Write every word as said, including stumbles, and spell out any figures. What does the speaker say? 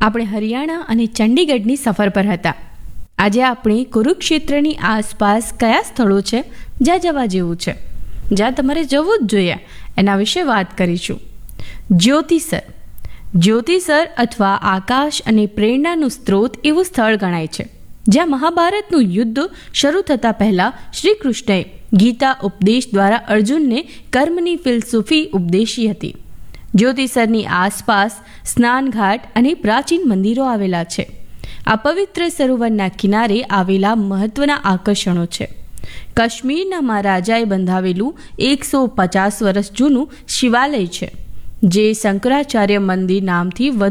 આપણે હરિયાણા અને ચંડીગઢની સફર પર હતા. આજે આપણે કુરુક્ષેત્રની આસપાસ કયા સ્થળો છે જ્યાં જવા જેવું છે, જ્યાં તમારે જવું જ જોઈએ, એના વિશે વાત કરીશું. જ્યોતિસર. જ્યોતિસર અથવા આકાશ અને પ્રેરણાનું સ્ત્રોત એવું સ્થળ ગણાય છે જ્યાં મહાભારતનું યુદ્ધ શરૂ થતાં પહેલાં શ્રી કૃષ્ણએ ગીતા ઉપદેશ દ્વારા અર્જુનને કર્મની ફિલસૂફી ઉપદેશી હતી. જ્યોતિસરની આસપાસ સ્નાનઘાટ અને પ્રાચીન મંદિરો આવેલા છે. આ પવિત્ર સરોવરના કિનારે આવેલા મહત્વના આકર્ષણો છે. કાશ્મીરના મહારાજાએ બંધાવેલું એકસો પચાસ વર્ષ જૂનું શિવાલય છે, જે શંકરાચાર્ય મંદિર નામથી